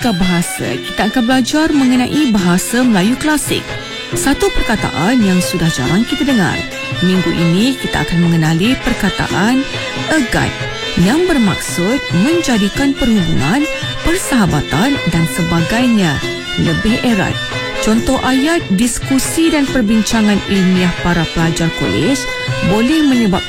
Bahasa. Kita akan belajar mengenai bahasa Melayu klasik. Satu perkataan yang sudah jarang kita dengar. Minggu ini kita akan mengenali perkataan egat yang bermaksud menjadikan perhubungan, persahabatan dan sebagainya lebih erat. Contoh ayat diskusi dan perbincangan ilmiah para pelajar kolej boleh menyebabkan